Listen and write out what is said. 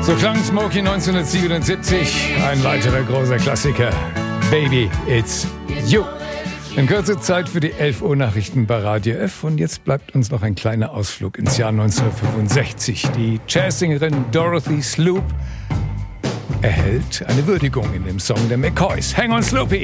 So klang Smokey 1977, ein weiterer großer Klassiker. Baby, it's you. In kurzer Zeit für die 11 Uhr Nachrichten bei Radio F. Und jetzt bleibt uns noch ein kleiner Ausflug ins Jahr 1965. Die Jazzsängerin Dorothy Sloop erhält eine Würdigung in dem Song der McCoys. Hang on, Sloopy!